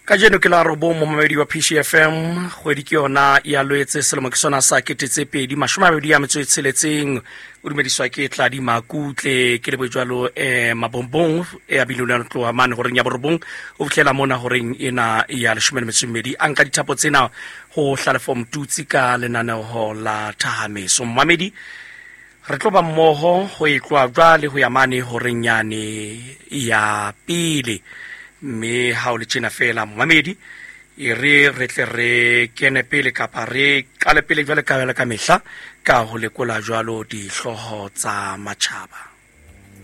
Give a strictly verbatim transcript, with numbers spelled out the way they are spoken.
Ka jeno ke la robo mo mamedi wa P C F M kgwedi ke yona ya loetse selemo ke sona sa ketetse pedi mashomabedi ya metso e tsheletseng o dumediswa ke Tladi Makutle ke le bojwalo eh mabombong e a bilona tloa mane gore nya borobong o fitlela mona gore ena ya leshome le metso e mmedi anka dithapo tsena ho hlalefom tutsi ka lenaneo la Thahamiso mamedi re tlo ba mmoho ho itlwa jwa le ho ya mane hore nyane ya pele me ha o le tshena fela mamedi e re re tle re kene pele kapa re kale pele jwale ka bela ka mehla ka ho lekola jwalo di hloho tsa matjhaba.